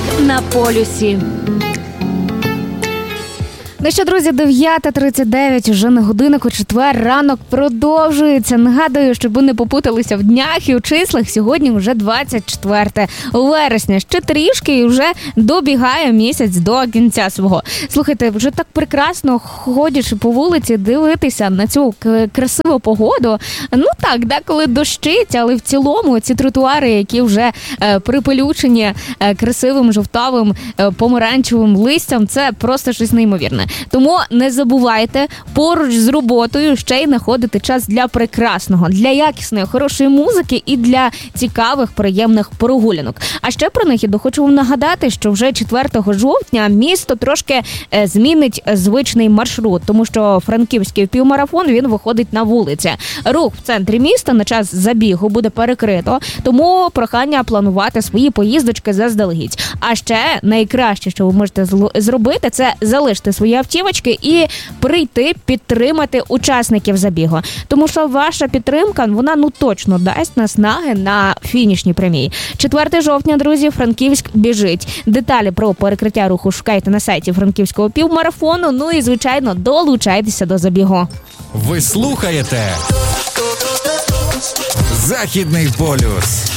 на полюсі. Ну що, друзі, 9:39 уже на годиннику, четвер, ранок продовжується. Нагадую, щоб ви не попуталися в днях і у числах. Сьогодні вже 24 вересня. Ще трішки і вже добігає місяць до кінця свого. Слухайте, вже так прекрасно ходячи по вулиці, дивитися на цю красиву погоду. Ну так, деколи дощить, але в цілому ці тротуари, які вже припелючені красивим жовтавим помаранчевим листям, це просто щось неймовірне. Тому не забувайте поруч з роботою ще й знаходити час для прекрасного, для якісної, хорошої музики і для цікавих, приємних прогулянок. А ще про нахіду хочу вам нагадати, що вже 4 жовтня місто трошки змінить звичний маршрут, тому що франківський півмарафон, він виходить на вулиці. Рух в центрі міста на час забігу буде перекрито, тому прохання планувати свої поїздочки заздалегідь. А ще найкраще, що ви можете зробити, це залишити свої автівочки і прийти підтримати учасників забігу. Тому що ваша підтримка, вона точно дасть наснаги на фінішній прямій. 4 жовтня, друзі, Франківськ біжить. Деталі про перекриття руху шукайте на сайті Франківського півмарафону. Ну і, звичайно, долучайтеся до забігу. Ви слухаєте Західний полюс.